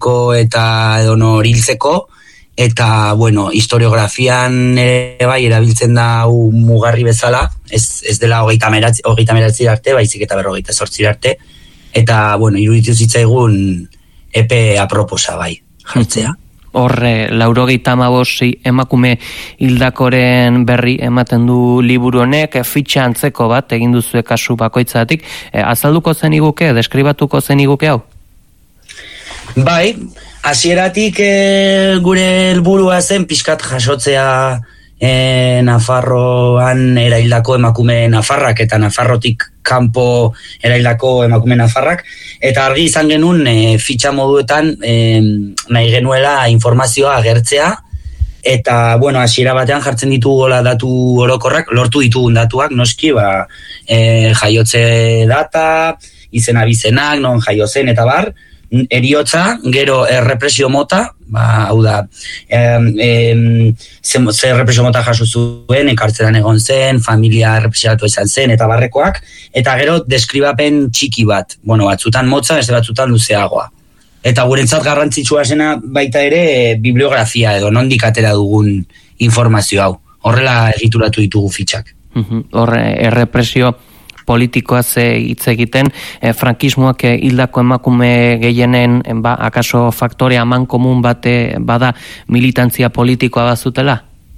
eta edonor hiltzeko, eta, bueno, historiografian ere bai erabiltzen da mugarri bezala, ez dela 39 arte, baizik eta 48 arte, eta, bueno, iruditu zitzaigun epe aproposa bai, jartzea. Horre, 95 emakume hildakoren berri ematen du liburu honek, fitxa antzeko bat egin duzue kasu bakoitzatik. Azalduko zeniguke, deskribatuko zeniguke hau? Bai, hasieratik gure helburua zen pixkat jasotzea Nafarroan eraildako emakume nafarrak eta Nafarrotik kanpo eraildako emakume nafarrak, eta argi izan genuen fitxa moduetan nahi genuela informazioa agertzea, eta bueno, hasiera batean jartzen ditugola datu orokorrak, lortu ditugun datuak, noski, jaiotze data, izena bizenak, non jaio zen eta bar, eriotza, gero errepresio mota, hau da, zer represio mota jaso zuen, ekartzeran egon zen, familia errepresiatu izan zen, eta barrekoak, eta gero deskribapen txiki bat, bueno, batzutan motza, beste batzutan luzeagoa. Eta gurentzat garrantzitsua zena baita ere bibliografia edo nondik atera dugun informazio hau. Horrela egituratu ditugu fitxak. Horre, errepresio politikoaz hitz egiten, frankismoak hildako emakume gehienen akaso faktore aman komun bate bada militantzia politikoa bazutela?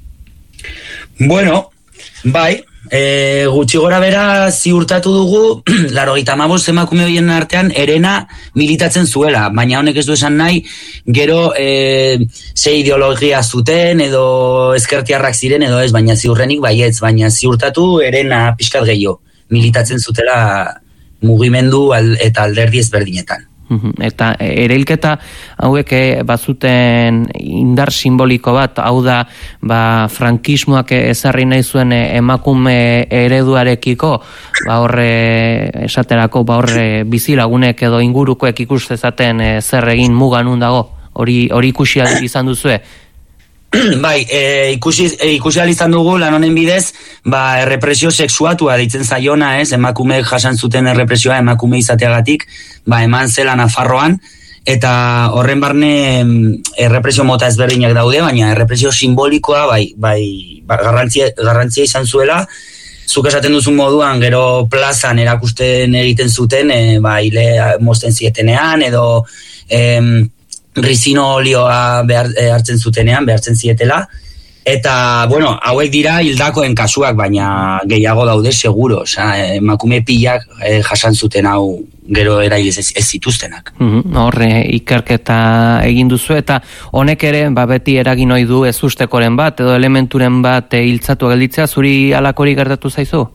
Bueno, bai, gutxi gora bera ziurtatu dugu 95 emakume horien artean herena militatzen zuela, baina honek ez du esan nahi gero ze ideologia zuten edo ezkertiarrak ziren edo ez, baina ziurrenik baietz, baina ziurtatu herena pixkat gehiago militatzen zutela mugimendu eta alderdi ezberdinetan. Eta erailketa hauek bazuten indar simboliko bat, hau da frankismoak ezarri nahi zuen emakume ereduarekiko, horre esaterako horre bizilagunek edo ingurukoek ikustezaten zer egin mugan dago, hori ikusi izan duzue? Bai, ikusi izan dugu lan honen bidez, errepresio sexuatua deitzen zaiona, emakumeek jasan zuten errepresioa emakume izateagatik, eman zela Nafarroan, eta horren barne errepresio mota ezberdinak daude, baina errepresio simbolikoa garrantzia izan zuela, zuk esaten duzun moduan, gero plazan erakusten egiten zuten, hile mozten zietenean, edo rizino olioa hartzen zutenean, behartzen zietela, eta, bueno, hauek dira hildakoen kasuak, baina gehiago daude seguro, emakume pilak jasan zuten hau gero erailez ez zituztenak. Horre, ikerketa egin duzu, eta honek ere, beti eragin ohi du ezustekoren bat, edo elementuren bat hiltzatu gelditzea, zuri halakori gertatu zaizu?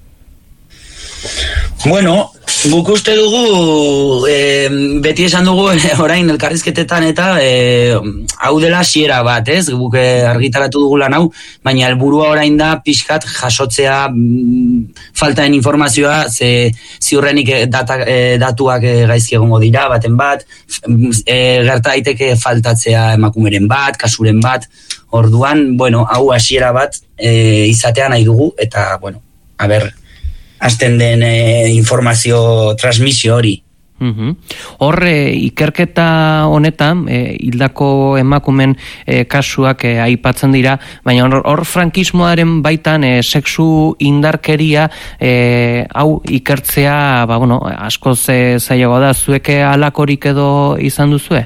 Bueno, guk uste dugu, beti esan dugu orain elkarrizketetan eta hau dela hasiera bat, guk argitaratu dugu lan hau, baina helburua orain da pixkat jasotzea faltaen informazioa, ziurrenik datuak gaizki egongo dira, baten bat, gerta daiteke faltatzea emakumeren bat, kasuren bat, orduan, bueno, hau hasiera bat izatea nahi dugu, eta, bueno, hasten den informazio transmisio hori. Horre, ikerketa honetan, hildako emakumen kasuak aipatzen dira, baina hor frankismoaren baitan sexu indarkeria hau ikertzea, askoz zailagoa da, zueke halakorik edo izan duzue?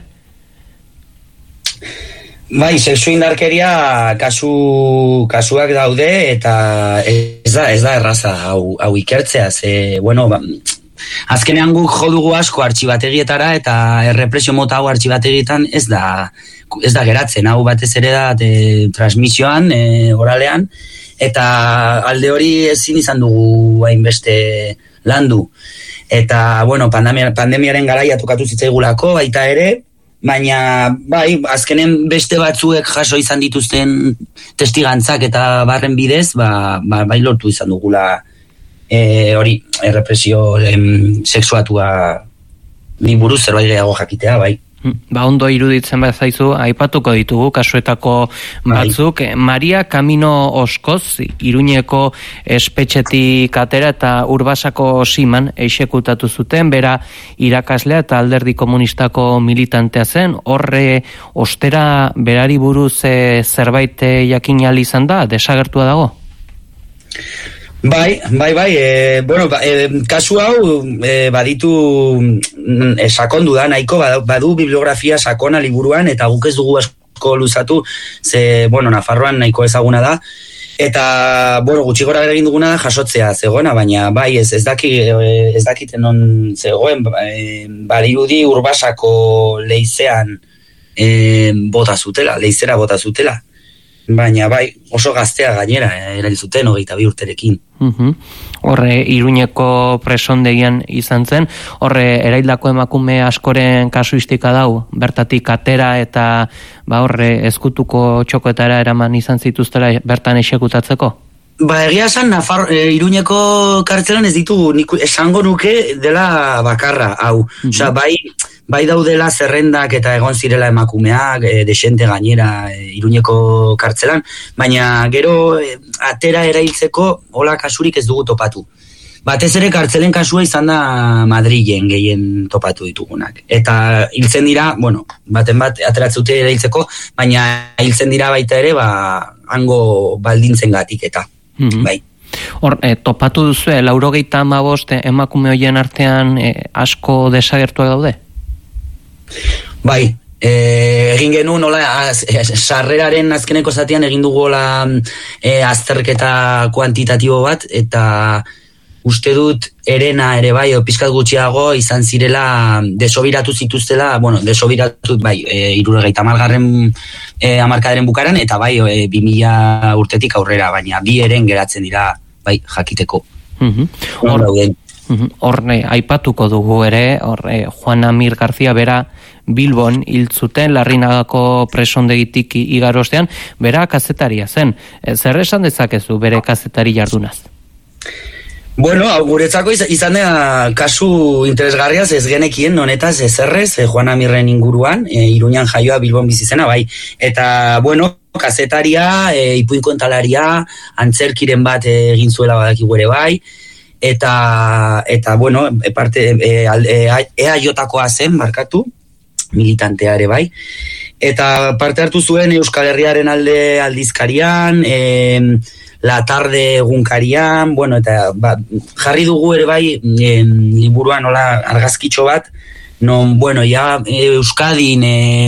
Bai, sexu indarkeria kasuak daude eta ez da erraza hau ikertzea, azkenean guk jo dugu asko artxibategietara eta errepresio mota hau artxibategietan ez da geratzen, hau batez ere da transmisioan, oralean, eta alde hori ezin izan dugu hainbeste landu. Eta, bueno, pandemiaren garaia tokatu zitzaigulako, baita ere, baina, bai, azkenen beste batzuek jaso izan dituzten testigantzak eta barren bidez, bai lortu izan dugula hori, errepresio sexuatua ni buruz zerbait gehiago jakitea, bai. Ondo iruditzen bazaizu, aipatuko ditugu kasuetako batzuk. Maria Camino Oskoz, Iruñeko espetxetik atera eta Urbasako Siman exekutatu zuten, bera irakaslea eta Alderdi Komunistako militantea zen. Horre ostera berari buruz zerbait jakin ahal izan da, desagertua dago? Bai, kasu hau baditu sakondu da, nahiko badu bibliografia sakona liburuan, eta guk ez dugu asko luzatu, ze, Nafarroan nahiko ezaguna da, eta, gutxi gora egin duguna da jasotzea zegoena, baina bai, ez dakiten non zegoen, badirudi Urbasako leizean leizera bota zutela. Baina bai, oso gaztea gainera, erail zuten 22 urterekin. Horre, Iruñeko presondegian izan zen, horre, eraildako emakume askoren kasuistika dau, bertatik atera eta horre, ezkutuko txokoetara eraman izan zituztela bertan exekutatzeko? Egia esan, Iruñeko kartzelan ez ditugu, esango nuke dela bakarra, hau. Osea, bai daudela zerrendak eta egon zirela emakumeak, desente gainera Iruñeko kartzelan, baina gero atera erailtzeko hola kasurik ez dugu topatu. Batez ere kartzelen kasua izan da Madrilen gehien topatu ditugunak. Eta hiltzen dira, baten bat ateratzute erailtzeko, baina hiltzen dira baita ere, hango baldintzen gatik eta. Bai. Hor, topatu duzu, 95 emakume hoien artean asko desagertuak daude? Bai, egin genuen sarreraren azkeneko zatian egin dugu azterketa kuantitatibo bat, eta uste dut Erena ere bai, pizkat gutxiago izan zirela desobiratu zituztela, desobiratut bai, 70. Hamarkadaren bukaran, eta bai, 2000 urtetik aurrera, baina bi eren geratzen dira, bai, jakiteko. Horne, aipatuko dugu ere, Juan Amir García bera Bilbon hil zuten Larrinagako presondegitik igarostean, bera kazetaria zen. Zer esan dezakezu bere kazetari jardunaz? Guretzako izan da kasu interesgarriaz ez genekien honetaz ezerrez, Juan Amirren inguruan, Iruñan jaioa Bilbon bizizena, bai. Eta, kazetaria, ipuin kontalaria, antzerkiren bat egin zuela badakigu ere bai, eta EAJ-koa zen, markatu, militantea ere bai, eta parte hartu zuen Euskal Herriaren alde aldizkarian, La Tarde egunkarian, eta jarri dugu ere bai liburuan argazkitxo bat, non, Euskadin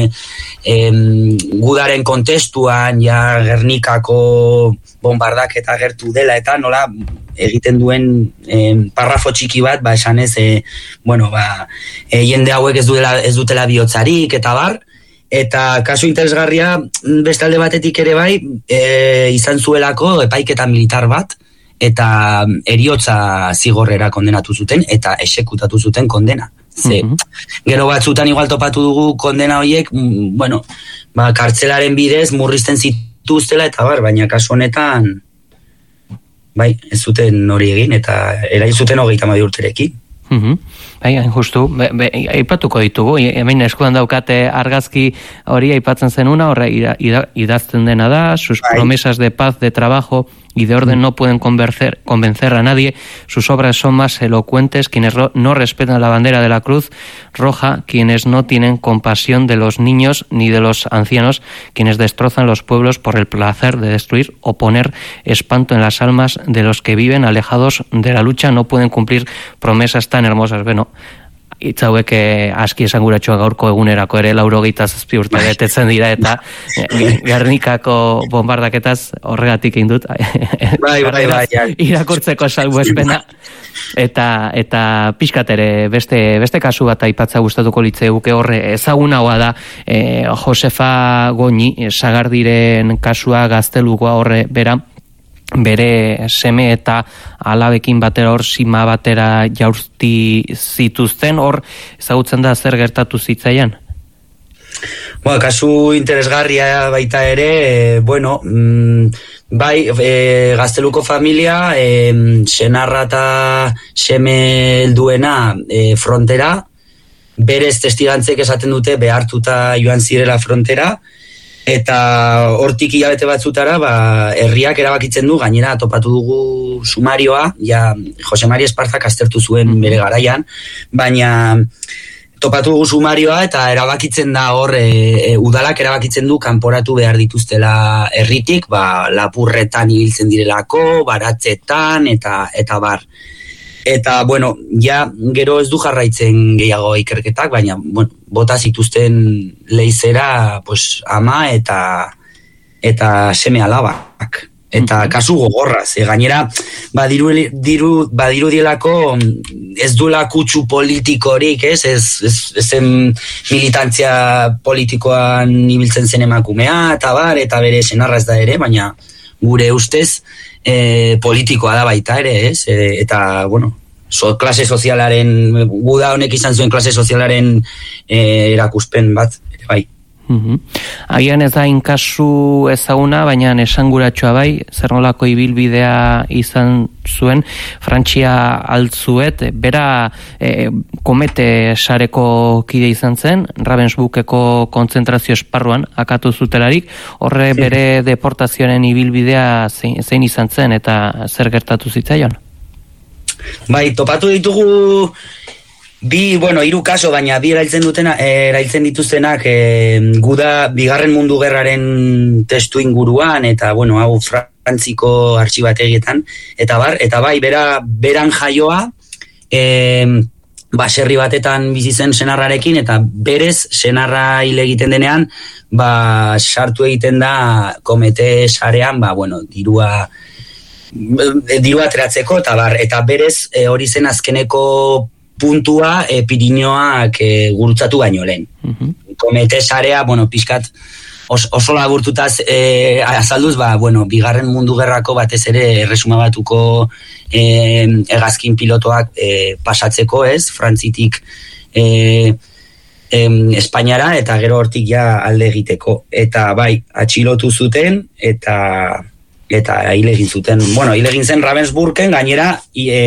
gudaren kontestuan, Gernikako bombardaketa gertu dela, eta nola egiten duen parrafo txiki bat, esanez, jende hauek ez dutela bihotzarik, eta bar, eta kasu interesgarria bestalde batetik ere bai, izan zuelako epaiketa militar bat, eta heriotza zigorrera kondenatu zuten, eta exekutatu zuten kondena. Gero batzutan igual topatu dugu kondena horiek, kartzelaren bidez murrizten zituztela, eta bar, baina kasu honetan, bai, ez zuten hori egin, eta erail zuten 22 urterekin. Hain justu, aipatuko ditugu, hemen eskuan daukate argazki hori aipatzen zenuna, horre idazten dena da, sus promesas de paz, de trabajo y de orden no pueden convencer a nadie, sus obras son más elocuentes quienes no respetan la bandera de la Cruz Roja, quienes no tienen compasión de los niños ni de los ancianos, quienes destrozan los pueblos por el placer de destruir o poner espanto en las almas de los que viven alejados de la lucha, no pueden cumplir promesas tan hermosas. Hitz hauek aski esanguratsuak gaurko egunerako ere 87 urte betetzen dira, eta Gernikako bombardaketaz horregatik egin dut. Irakurtzeko salbuespena. Eta pixkat ere beste kasu bat aipatza gustatuko litzeuke, horre ezagunagoa da Josefa Goñi, Sagardiren kasua, Gaztelukoa, horre bere seme eta alabekin batera Sima batera jaurti zituzten, hor ezagutzen da zer gertatu zitzaian? Kasu interesgarria baita ere, bai, Gazteluko familia, senarra eta seme helduena frontera, berez testigantzek esaten dute behartuta joan zirela frontera, eta hortik hilabete batzutara herriak erabakitzen du, gainera topatu dugu sumarioa, Jose Mari Espartzak aztertu zuen bere garaian, baina topatu dugu sumarioa eta erabakitzen da hor, udalak erabakitzen du kanporatu behar dituztela herritik, lapurretan ibiltzen direlako, baratzetan eta bar. Eta, bueno, gero ez du jarraitzen gehiago ikerketak, baina, bota zituzten leizera, ama eta seme alabak. Eta kasu gogorraz, gainera, badirudielako ez duela kutsu politikorik, ezen militantzia politikoan ibiltzen zen emakumea, eta bere senarra ez da ere, baina gure ustez politikoa da baita ere, eta, klase sozialaren, guda honek izan zuen klase sozialaren erakuspen bat, ere bai. Agian ez da inkasu ezaguna, baina esanguratsua bai, zer nolako ibilbidea izan zuen, Frantzia altzuet, bera komete sareko kide izan zen, Ravensbrückeko kontzentrazio esparruan akatu zutelarik, horre bere deportazioaren ibilbidea zein izan zen eta zer gertatu zitzaion? Bai, topatu ditugu hiru kaso, baina bi erailtzen dituztenak guda Bigarren Mundu Gerraren testu inguruan, eta, hau Frantziko artxibategietan, eta bai, beran jaioa, baserri batetan bizi zen senarrarekin, eta berez senarra hil egiten denean, sartu egiten da komete sarean, dirua ateratzeko, eta berez hori zen azkeneko puntua Pirinioak gurutzatu baino lehen. Komete sarea, pixkat oso laburtutaz azalduz, Bigarren Mundu Gerrako batez ere Erresuma Batuko hegazkin pilotoak pasatzeko, Frantzitik Espainiara, eta gero hortik alde egiteko. Eta bai, atxilotu zuten, eta hil egin zuten. Hil egin zen Ravensbrücken, gainera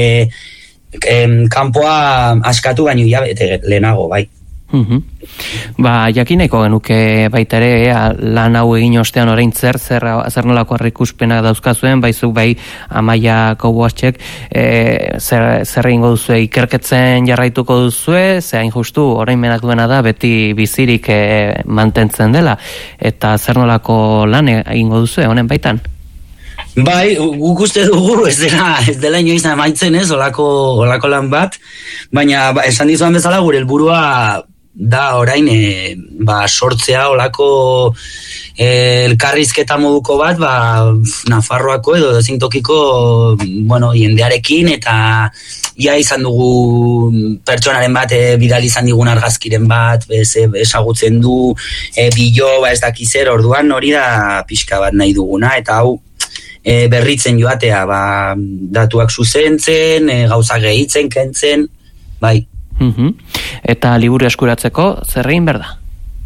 kanpoa askatu baino lehenago, bai. Jakineko genuke baita ere, lan hau egin ostean orain zer nolako argikuspenak dauzkazuen, baizuk bai Amaia Koboastxek, zer egingo duzue, ikerketzen jarraituko duzue, ze hain justu orain menak duena da beti bizirik mantentzen dela, eta zer nolako lan egingo duzue honen baitan? Bai, guk uste dugu ez dela inoiz amaitzen olako lan bat, baina esan dizuan bezala gure helburua da orain sortzea olako elkarrizketa moduko bat Nafarroako edo dezintokiko jendearekin, eta izan dugu pertsonaren bat bidali izan digun argazkiren bat, ezagutzen du bilo, ez dakizer, orduan hori da pixka bat nahi duguna, eta hau berritzen joatea, datuak zuzentzen, gauzak gehitzen, kentzen, bai. Eta liburu eskuratzeko zer egin berda?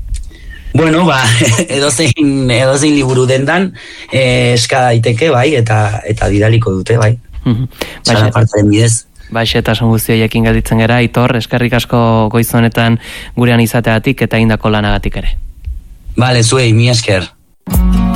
Edozein liburu dendan eska daiteke, bai, eta bidaliko dute, bai. Zara partzaren bidez. Baixetasun guztioiekin gelditzen gera, Aitor, eskerrik asko goiz honetan gurean izateagatik eta indako lanagatik ere. Bale, zuei, mi esker.